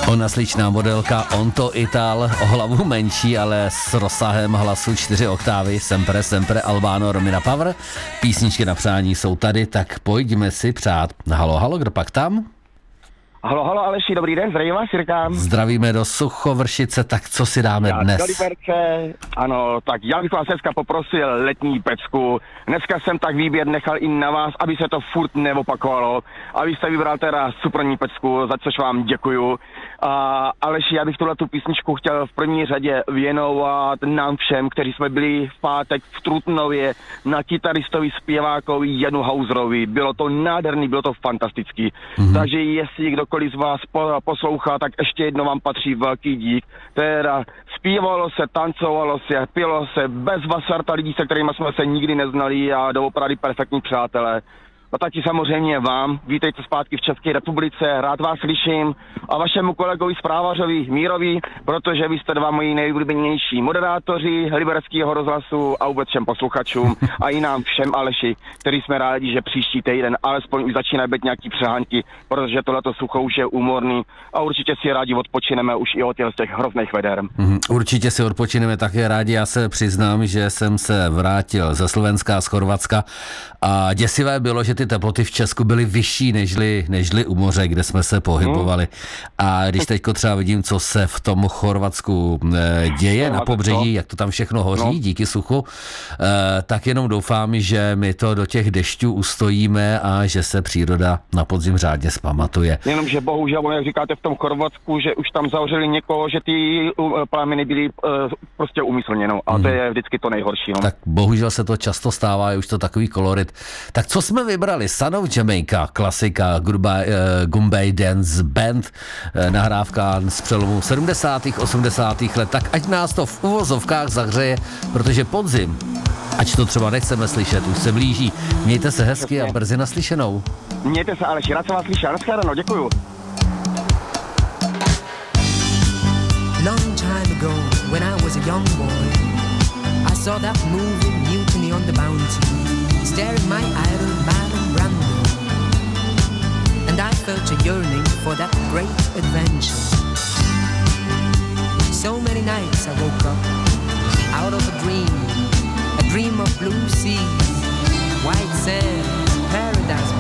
Ona sličná modelka, on to Ital, o hlavu menší, ale s rozsahem hlasu 4 oktávy, sempre, sempre, Albano, Romina Power. Písničky na přání jsou tady, tak pojďme si přát. Halo, halo, kdo pak tam? Halo, Aleši, dobrý den, zdravím vás, Jirka. Zdravíme do Suchovršice, tak co si dáme dnes? Do Liberce, ano, tak já bych vás dneska poprosil letní pecku. Dneska jsem tak výběr nechal i na vás, aby se to furt neopakovalo, abyste vybral teda superní pecku, za což vám děkuju. Aleši, já bych tu písničku chtěl v první řadě věnovat nám všem, kteří jsme byli v pátek v Trutnově na kytaristovi, zpěvákovi Janu Hauserovi. Bylo to nádherný, bylo to fantastický. Takže jestli kdokoliv z vás poslouchá, tak ještě jedno vám patří velký dík. Teda zpívalo se, tancovalo se, pilo se, bez vasarta lidí, se kterými jsme se nikdy neznali a doopravdy perfektní přátelé. A taky samozřejmě vám, vítejte zpátky v České republice, rád vás slyším a vašemu kolegovi Zprávařovi Mírovi, protože vy jste dva moji nejoblíbenější moderátoři Libereckého rozhlasu a vůbec všem posluchačům a i nám všem, Aleši, který jsme rádi, že příští týden alespoň už začínají být nějaký přehánky, protože tohleto sucho už je úmorný a určitě si rádi odpočineme už i od těch hrozných veder. Určitě si odpočineme také rádi, já se přiznám, že jsem se vrátil ze Slovenska, z Chorvatska a děsivé bylo, že ty teploty v Česku byly vyšší nežli u moře, kde jsme se pohybovali. A když teďko třeba vidím, co se v tom Chorvatsku děje na pobřeží, jak to tam všechno hoří díky suchu, tak jenom doufám, že my to do těch dešťů ustojíme a že se příroda na podzim řádně zpamatuje. Jenomže bohužel, jak říkáte v tom Chorvatsku, že už tam zavřeli někoho, že ty plámeny byly prostě umyslně, a to je vždycky to nejhorší. Tak bohužel se to často stává, je už to takový kolorit. Tak co jsme vybrali? Son of Jamaica, klasika, Goombay Dance Band, nahrávka z přelomu 70. 80. let, tak ať nás to v uvozovkách zahřeje, protože podzim, ať to třeba nechceme slyšet, už se blíží. Mějte se hezky a brzy naslyšenou. Mějte se, Aleši, rád jsem vás slyšel. Naschledanou, děkuju. Long time ago, when I was a young boy, I saw that movie Mutiny on the Bounty, staring my idol Marlon Brando, and I felt a yearning for that great adventure. So many nights I woke up out of a dream of blue seas, white sand,